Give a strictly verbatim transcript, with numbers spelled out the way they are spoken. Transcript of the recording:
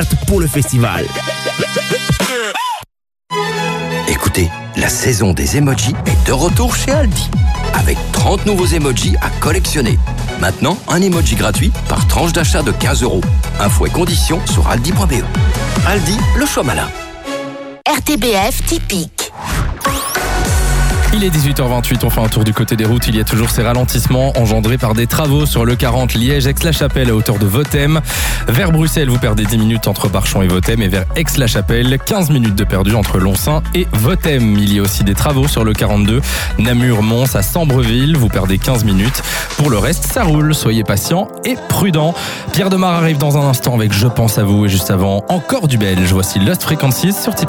pour le festival. Écoutez, la saison des emojis est de retour chez Aldi. Avec trente nouveaux emojis à collectionner. Maintenant, un emoji gratuit par tranche d'achat de quinze euros. Infos et conditions sur aldi point b e. Aldi, le choix malin. R T B F typique. Il est dix-huit heures vingt-huit, on fait un tour du côté des routes. Il y a toujours ces ralentissements engendrés par des travaux sur le quarante Liège-Aix-la-Chapelle à hauteur de Vothem. Vers Bruxelles, vous perdez dix minutes entre Barchon et Vothem. Et vers Aix-la-Chapelle, quinze minutes de perdu entre Lonsin et Vothem. Il y a aussi des travaux sur le quarante-deux Namur-Mons à Sambreville. Vous perdez quinze minutes. Pour le reste, ça roule. Soyez patients et prudents. Pierre Demar arrive dans un instant avec Je pense à vous. Et juste avant, encore du belge. Voici Lost Frequencies sur Tipeee.